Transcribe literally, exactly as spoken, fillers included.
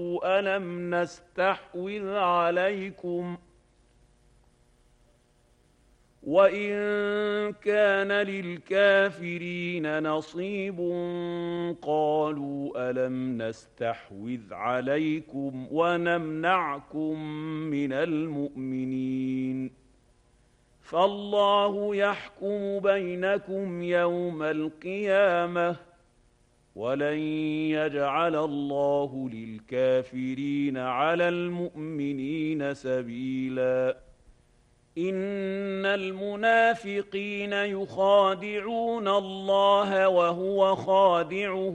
ألم نستحوذ عليكم وإن كان للكافرين نصيب قالوا ألم نستحوذ عليكم ونمنعكم من المؤمنين فالله يحكم بينكم يوم القيامة ولن يجعل الله للكافرين على المؤمنين سبيلا إن المنافقين يخادعون الله وهو خادعهم